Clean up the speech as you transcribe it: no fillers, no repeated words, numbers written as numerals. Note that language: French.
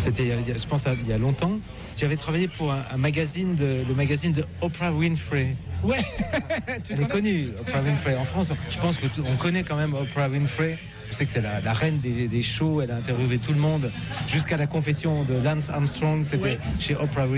C'était, je pense, il y a longtemps. J'avais travaillé pour le magazine de Oprah Winfrey. Ouais. Elle est connue, Oprah Winfrey. En France, je pense qu'on connaît quand même Oprah Winfrey. Je sais que c'est la reine des shows. Elle a interviewé tout le monde jusqu'à la confession de Lance Armstrong. C'était chez Oprah Winfrey.